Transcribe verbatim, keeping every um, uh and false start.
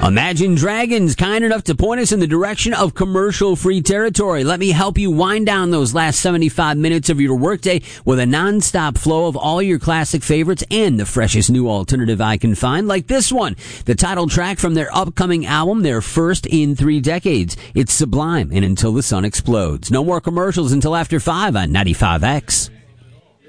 Imagine Dragons, kind enough to point us in the direction of commercial-free territory. Let me help you wind down those last seventy-five minutes of your workday with a non-stop flow of all your classic favorites and the freshest new alternative I can find, like this one, the title track from their upcoming album, their first in three decades. It's Sublime and Until the Sun Explodes. No more commercials until after five on ninety-five X.